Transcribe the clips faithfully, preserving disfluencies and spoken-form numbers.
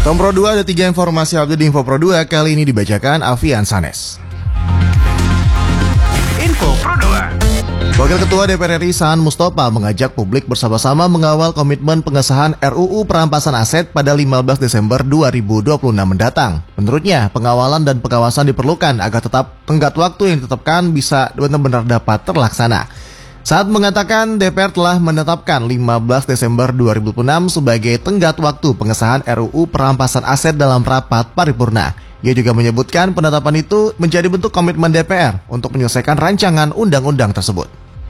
Tom Pro dua ada tiga informasi update di Info Pro dua. Kali ini dibacakan Avian Sanes. Info Pro dua. Wakil Ketua D P R R I Saan Mustafa mengajak publik bersama-sama mengawal komitmen pengesahan R U U perampasan aset pada lima belas Desember dua ribu dua puluh enam mendatang. Menurutnya, pengawalan dan pengawasan diperlukan agar tetap tenggat waktu yang ditetapkan bisa benar-benar dapat terlaksana. Saat mengatakan D P R telah menetapkan lima belas Desember dua ribu dua puluh enam sebagai tenggat waktu pengesahan R U U perampasan aset dalam rapat paripurna. Ia juga menyebutkan penetapan itu menjadi bentuk komitmen D P R untuk menyelesaikan rancangan undang-undang tersebut.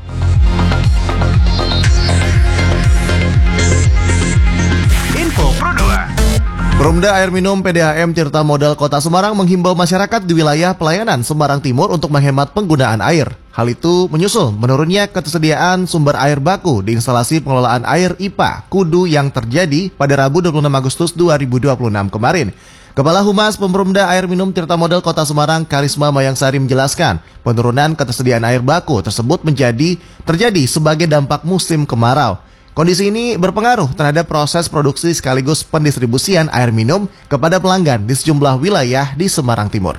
Info Pro dua. Perumda Air Minum P D A M Tirta Modal Kota Semarang menghimbau masyarakat di wilayah pelayanan Semarang Timur untuk menghemat penggunaan air. Hal itu menyusul menurunnya ketersediaan sumber air baku di instalasi pengelolaan air I P A Kudu yang terjadi pada Rabu dua puluh enam Agustus dua ribu dua puluh enam kemarin. Kepala Humas Pemerumda Air Minum Tirta Modal Kota Semarang Karisma Mayangsari menjelaskan, penurunan ketersediaan air baku tersebut menjadi terjadi sebagai dampak musim kemarau. Kondisi ini berpengaruh terhadap proses produksi sekaligus pendistribusian air minum kepada pelanggan di sejumlah wilayah di Semarang Timur.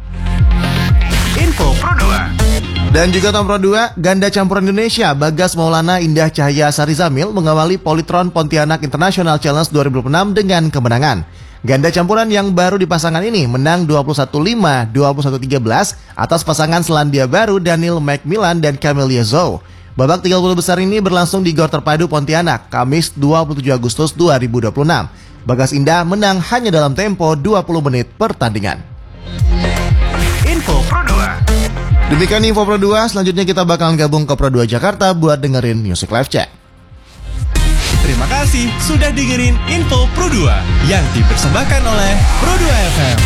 Info Pro dua. Dan juga Tom Pro dua, ganda campuran Indonesia Bagas Maulana Indah Cahaya Sarizamil mengawali Polytron Pontianak International Challenge dua ribu dua puluh enam dengan kemenangan. Ganda campuran yang baru dipasangkan ini menang dua puluh satu lima, dua puluh satu tiga belas atas pasangan Selandia Baru Daniel Macmillan dan Camelia Zhou. Babak tiga puluh besar ini berlangsung di Gor Terpadu Pontianak, Kamis dua puluh tujuh Agustus dua ribu dua puluh enam. Bagas Indah menang hanya dalam tempo dua puluh menit pertandingan. Info Pro dua. Demikian Info Pro dua, selanjutnya kita bakalan gabung ke Pro dua Jakarta buat dengerin Music Live Check. Terima kasih sudah dengerin Info Pro dua yang dipersembahkan oleh Pro dua F M.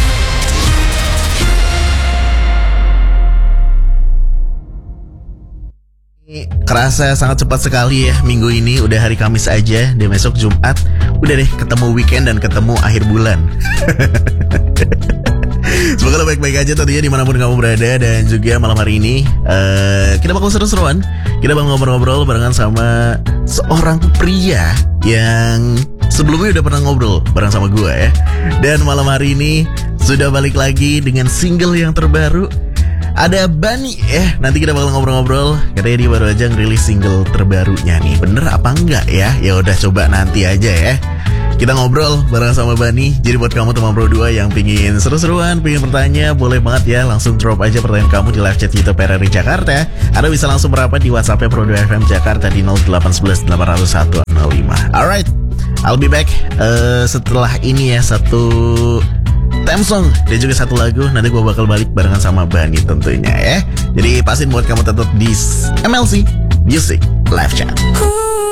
Kerasa sangat cepat sekali ya, minggu ini udah hari Kamis aja, dan besok Jumat udah deh ketemu weekend dan ketemu akhir bulan. Semoga lo baik-baik aja tentunya dimanapun kamu berada. Dan juga malam hari ini uh, kita bakal seru-seruan. Kita bakal ngobrol-ngobrol barengan sama seorang pria yang sebelumnya udah pernah ngobrol bareng sama gue ya. Dan malam hari ini sudah balik lagi dengan single yang terbaru. Ada Bani ya, nanti kita bakal ngobrol-ngobrol. Katanya dia baru aja ngerilis single terbarunya nih. Bener apa enggak ya? Ya udah coba nanti aja ya. Kita ngobrol bareng sama Bani. Jadi buat kamu teman Pro dua yang pingin seru-seruan, pingin bertanya, boleh banget ya langsung drop aja pertanyaan kamu di live chat YouTube P R R I Jakarta. Atau bisa langsung merapat di WhatsApp-nya Pro dua F M Jakarta di nol delapan satu satu delapan nol satu nol lima. Alright, I'll be back uh, setelah ini ya, satu theme song dan juga satu lagu. Nanti gue bakal balik barengan sama Bani tentunya ya. Jadi pastiin buat kamu tetap di M L C Music Live Chat.